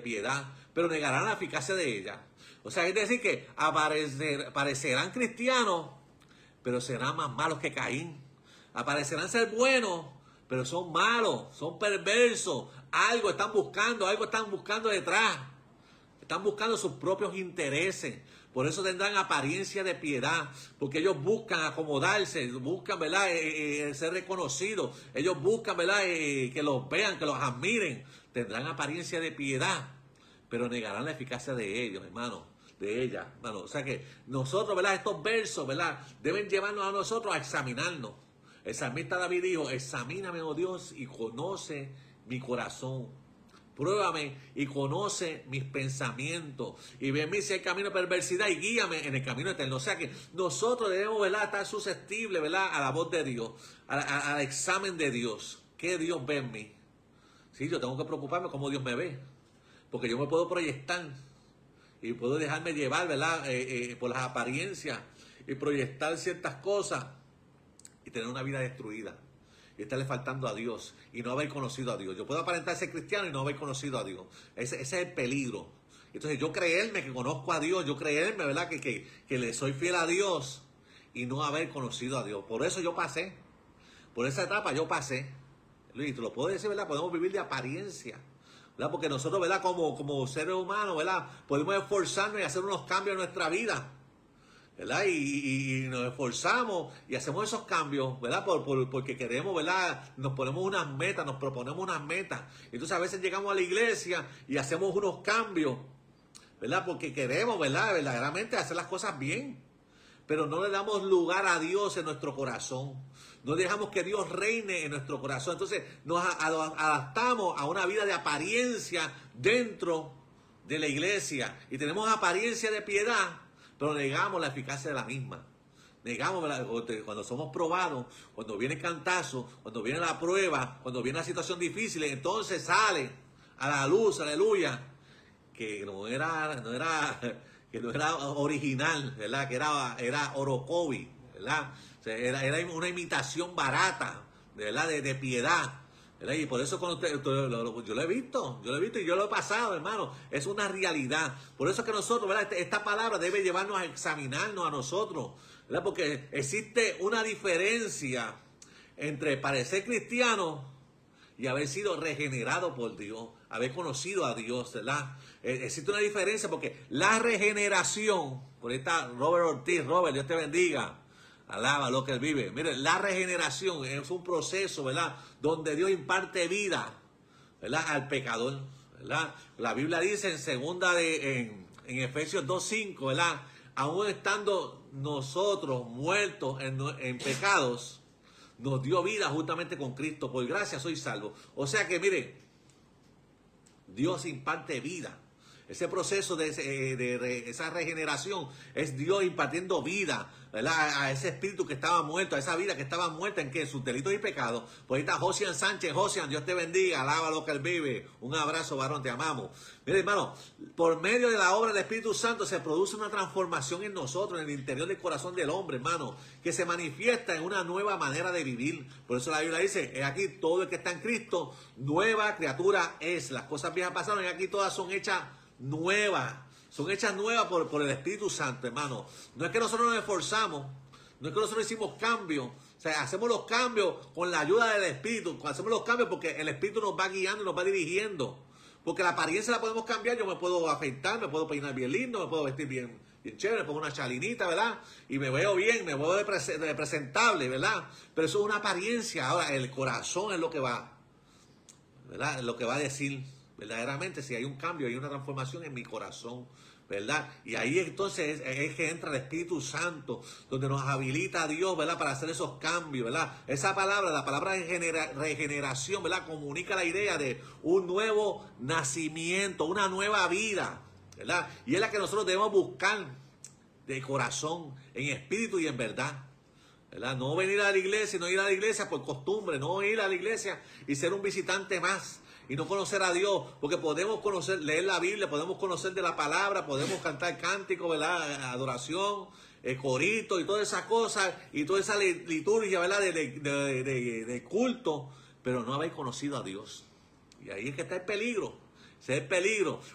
piedad, pero negarán la eficacia de ella. O sea, es decir que aparecerán cristianos, pero serán más malos que Caín. Aparecerán ser buenos, pero son malos, son perversos. Algo están buscando detrás. Están buscando sus propios intereses. Por eso tendrán apariencia de piedad. Porque ellos buscan acomodarse, buscan, ¿verdad? Ser reconocidos. Ellos buscan, ¿verdad? Que los vean, que los admiren. Tendrán apariencia de piedad, pero negarán la eficacia de ellos, hermano. De ella, hermano. O sea que nosotros, ¿verdad? Estos versos, ¿verdad? Deben llevarnos a nosotros a examinarnos. El salmista David dijo: examíname, oh Dios, y conoce mi corazón. Pruébame y conoce mis pensamientos. Y ve en mí si hay camino de perversidad y guíame en el camino eterno. O sea que nosotros debemos, ¿verdad?, estar susceptibles, ¿verdad?, a la voz de Dios, al examen de Dios. ¿Qué Dios ve en mí? Sí, yo tengo que preocuparme cómo Dios me ve. Porque yo me puedo proyectar y puedo dejarme llevar, ¿verdad?, por las apariencias y proyectar ciertas cosas y tener una vida destruida. Y estarle faltando a Dios y no haber conocido a Dios. Yo puedo aparentar ser cristiano y no haber conocido a Dios. Ese es el peligro. Entonces yo creerme que conozco a Dios, yo creerme, ¿verdad?, que le soy fiel a Dios y no haber conocido a Dios. Por eso yo pasé. Por esa etapa yo pasé. Luis, te lo puedo decir, ¿verdad? Podemos vivir de apariencia, ¿verdad? Porque nosotros, ¿verdad?, como seres humanos, ¿verdad?, podemos esforzarnos y hacer unos cambios en nuestra vida, ¿verdad? Y nos esforzamos y hacemos esos cambios, ¿verdad? Porque queremos, ¿verdad? Nos ponemos unas metas, nos proponemos unas metas. Entonces a veces llegamos a la iglesia y hacemos unos cambios, ¿verdad? Porque queremos, ¿verdad?, verdaderamente hacer las cosas bien. Pero no le damos lugar a Dios en nuestro corazón. No dejamos que Dios reine en nuestro corazón. Entonces nos adaptamos a una vida de apariencia dentro de la iglesia. Y tenemos apariencia de piedad, pero negamos la eficacia de la misma. Negamos, ¿verdad?, cuando somos probados, cuando viene el cantazo, cuando viene la prueba, cuando viene la situación difícil, entonces sale a la luz, aleluya, que no era original, ¿verdad?, que era orocovi, ¿verdad? O sea, era una imitación barata, ¿verdad?, de piedad, ¿verdad? Y por eso cuando yo lo he visto y yo lo he pasado, hermano. Es una realidad. Por eso es que nosotros, ¿verdad?, esta palabra debe llevarnos a examinarnos a nosotros, ¿verdad? Porque existe una diferencia entre parecer cristiano y haber sido regenerado por Dios, haber conocido a Dios, ¿verdad? Existe una diferencia porque la regeneración, por ahí está Robert Ortiz. Robert, Dios te bendiga. Alaba lo que él vive. Mire, la regeneración es un proceso, ¿verdad?, donde Dios imparte vida, ¿verdad?, al pecador, ¿verdad? La Biblia dice en Efesios 2:5, ¿verdad?, aún estando nosotros muertos en pecados, nos dio vida juntamente con Cristo. Por gracia soy salvo. O sea que, mire, Dios imparte vida. Ese proceso de esa regeneración es Dios impartiendo vida, ¿verdad?, a ese espíritu que estaba muerto, a esa vida que estaba muerta en sus delitos y pecados. Por ahí está Josian Sánchez. Josian, Dios te bendiga, alaba lo que él vive. Un abrazo, varón, te amamos. Mire, hermano, por medio de la obra del Espíritu Santo se produce una transformación en nosotros, en el interior del corazón del hombre, hermano, que se manifiesta en una nueva manera de vivir. Por eso la Biblia dice: he aquí todo el que está en Cristo, nueva criatura es. Las cosas viejas pasaron y aquí todas son hechas nuevas. Son hechas nuevas por el Espíritu Santo, hermano. No es que nosotros nos esforzamos, no es que nosotros hicimos cambios. O sea, hacemos los cambios con la ayuda del Espíritu. Hacemos los cambios porque el Espíritu nos va guiando y nos va dirigiendo. Porque la apariencia la podemos cambiar. Yo me puedo afeitar, me puedo peinar bien lindo, me puedo vestir bien chévere, me pongo una chalinita, ¿verdad? Y me veo bien, me veo de presentable, ¿verdad? Pero eso es una apariencia. Ahora, el corazón es lo que va, ¿verdad? Es lo que va a decir verdaderamente si hay un cambio, hay una transformación en mi corazón, ¿verdad? Y ahí entonces es que entra el Espíritu Santo, donde nos habilita a Dios, ¿verdad?, para hacer esos cambios, ¿verdad? Esa palabra, la palabra de regeneración, ¿verdad?, comunica la idea de un nuevo nacimiento, una nueva vida, ¿verdad? Y es la que nosotros debemos buscar de corazón, en espíritu y en verdad, ¿verdad? No venir a la iglesia y no ir a la iglesia por costumbre, no ir a la iglesia y ser un visitante más y no conocer a Dios, porque podemos conocer, leer la Biblia, podemos conocer de la palabra, podemos cantar cánticos, ¿verdad?, adoración, corito y todas esas cosas y toda esa liturgia, ¿verdad?, de culto, pero no habéis conocido a Dios. Y ahí es que está el peligro. Ese es el peligro.